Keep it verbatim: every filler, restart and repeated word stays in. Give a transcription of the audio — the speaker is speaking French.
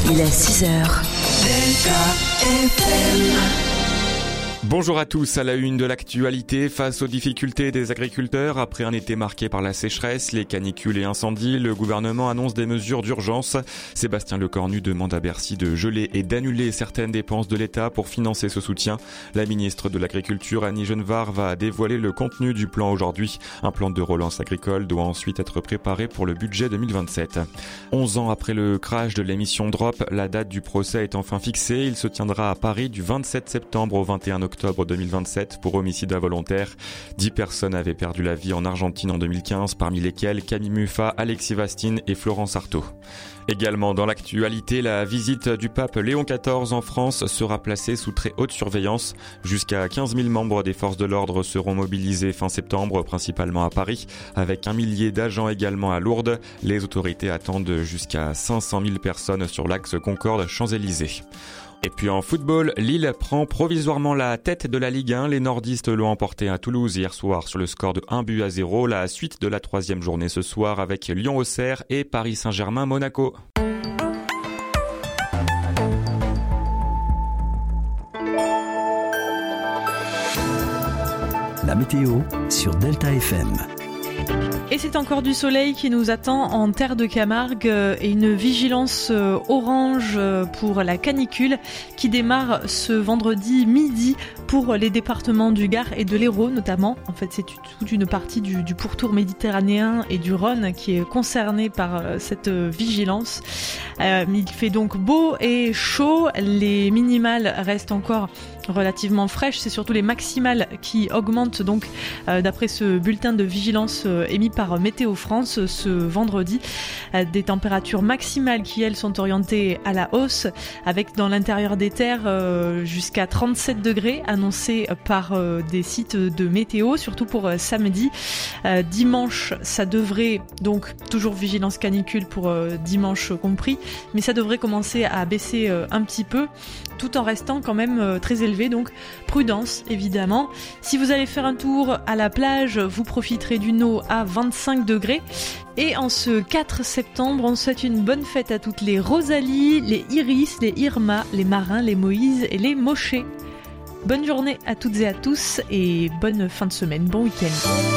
Il est six heures. Bonjour à tous, à la une de l'actualité, face aux difficultés des agriculteurs, après un été marqué par la sécheresse, les canicules et incendies, le gouvernement annonce des mesures d'urgence. Sébastien Lecornu demande à Bercy de geler et d'annuler certaines dépenses de l'État pour financer ce soutien. La ministre de l'Agriculture, Annie Genevard, va dévoiler le contenu du plan aujourd'hui. Un plan de relance agricole doit ensuite être préparé pour le budget deux mille vingt-sept. Onze ans après le crash de l'émission Drop, la date du procès est enfin fixée. Il se tiendra à Paris du vingt-sept septembre au vingt et un octobre deux mille vingt-sept pour homicide involontaire. Dix personnes avaient perdu la vie en Argentine en deux mille quinze, parmi lesquelles Camille Muffat, Alexis Vastine et Florence Artaud. Également dans l'actualité, la visite du pape Léon quatorze en France sera placée sous très haute surveillance. Jusqu'à quinze mille membres des forces de l'ordre seront mobilisés fin septembre, principalement à Paris, avec un millier d'agents également à Lourdes. Les autorités attendent jusqu'à cinq cent mille personnes sur l'axe Concorde-Champs-Élysées. Et puis en football, Lille prend provisoirement la tête de la Ligue un. Les nordistes l'ont emporté à Toulouse hier soir sur le score de un but à zéro. La suite de la troisième journée ce soir avec Lyon-Auxerre et Paris Saint-Germain-Monaco. La météo sur Delta F M. Et c'est encore du soleil qui nous attend en terre de Camargue et une vigilance orange pour la canicule qui démarre ce vendredi midi pour les départements du Gard et de l'Hérault notamment. En fait, c'est toute une partie du, du pourtour méditerranéen et du Rhône qui est concernée par cette vigilance. Euh, il fait donc beau et chaud. Les minimales restent encore relativement fraîches. C'est surtout les maximales qui augmentent donc euh, d'après ce bulletin de vigilance euh, émis par Météo France euh, ce vendredi. Euh, des températures maximales qui elles sont orientées à la hausse avec dans l'intérieur des terres euh, jusqu'à trente-sept degrés annoncés par euh, des sites de météo, surtout pour euh, samedi. Euh, dimanche, ça devrait donc toujours vigilance canicule pour euh, dimanche compris, mais ça devrait commencer à baisser euh, un petit peu tout en restant quand même euh, très élevé. Donc prudence évidemment. Si vous allez faire un tour à la plage, vous profiterez d'une eau à vingt-cinq degrés. Et en ce quatre septembre, on souhaite une bonne fête à toutes les Rosalie, les Iris, les Irma, les Marins, les Moïse et les Mochés. Bonne journée à toutes et à tous et bonne fin de semaine, bon week-end.